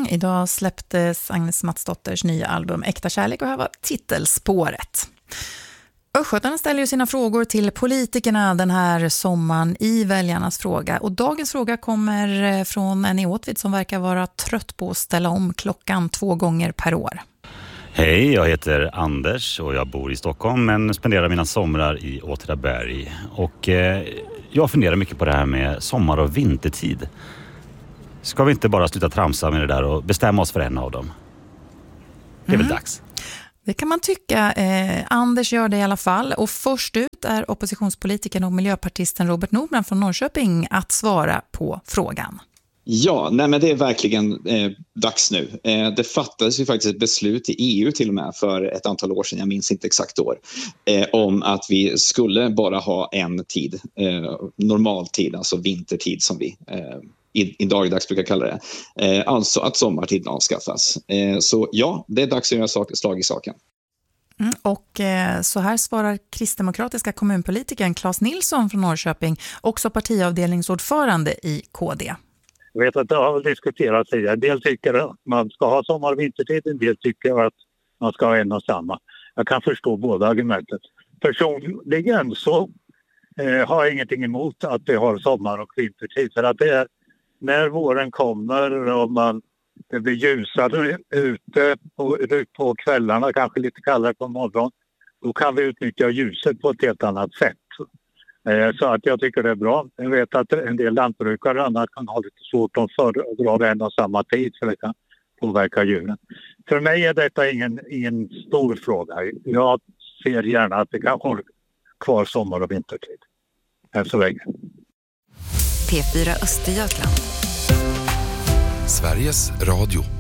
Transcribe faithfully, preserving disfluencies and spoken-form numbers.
Idag släpptes Agnes Matsdotters nya album Äkta kärlek och här var titelspåret. Östgötarna ställer ju sina frågor till politikerna den här sommaren i väljarnas fråga. Och dagens fråga kommer från en i Åtvid som verkar vara trött på att ställa om klockan två gånger per år. Hej, jag heter Anders och jag bor i Stockholm men spenderar mina somrar i Åtvidaberg. Och eh, jag funderar mycket på det här med sommar- och vintertid. Ska vi inte bara sluta tramsa med det där och bestämma oss för en av dem? Det är mm. väl dags. Det kan man tycka. Eh, Anders gör det i alla fall. Och först ut är oppositionspolitikern och miljöpartisten Robert Nordbrand från Norrköping att svara på frågan. Ja, nej men det är verkligen eh, dags nu. Eh, det fattades ju faktiskt ett beslut i E U till och med för ett antal år sedan, jag minns inte exakt år, eh, om att vi skulle bara ha en tid, eh, normal tid, alltså vintertid som vi eh, i, i dagdags brukar kalla det. Eh, alltså att sommartiden avskaffas. Eh, så ja, det är dags att göra sak, slag i saken. Mm, och eh, så här svarar kristdemokratiska kommunpolitikern Claes Nilsson från Norrköping, också partiavdelningsordförande i K D. Jag vet att det har diskuterats tidigare. En del tycker att man ska ha sommar- och vintertid. En del tycker att man ska ha en och samma. Jag kan förstå båda argumentet. Personligen så eh, har jag ingenting emot att vi har sommar- och vintertid. För att det är när våren kommer och man, det blir ljusare ute på, på kvällarna, kanske lite kallare på morgonen. Då kan vi utnyttja ljuset på ett helt annat sätt. Så att jag tycker det är bra. Jag vet att en del lantbrukare och annat kan ha lite svårt att föredra en och samma tid för det kan påverka djuren. För mig är detta ingen, ingen stor fråga. Jag ser gärna att vi kan ha kvar sommar- och vintertid. Än så länge. P fyra Östergötland. Sveriges Radio.